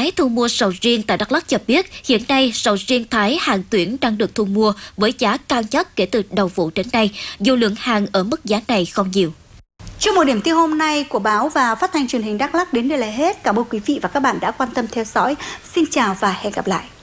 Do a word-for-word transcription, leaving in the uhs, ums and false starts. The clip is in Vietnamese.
Thái thu mua sầu riêng tại Đắk Lắk cho biết, hiện nay sầu riêng Thái hàng tuyển đang được thu mua với giá cao nhất kể từ đầu vụ đến nay, dù lượng hàng ở mức giá này không nhiều. Trong một điểm tin hôm nay của báo và phát thanh truyền hình Đắk Lắk đến đây là hết. Cảm ơn quý vị và các bạn đã quan tâm theo dõi. Xin chào và hẹn gặp lại.